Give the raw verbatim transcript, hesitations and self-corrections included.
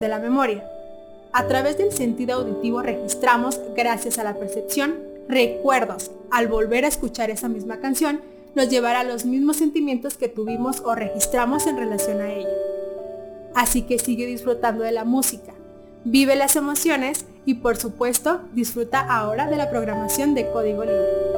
de la memoria. A través del sentido auditivo registramos, gracias a la percepción, recuerdos. Al volver a escuchar esa misma canción, nos llevará a los mismos sentimientos que tuvimos o registramos en relación a ella. Así que sigue disfrutando de la música, vive las emociones y por supuesto disfruta ahora de la programación de Código Libre.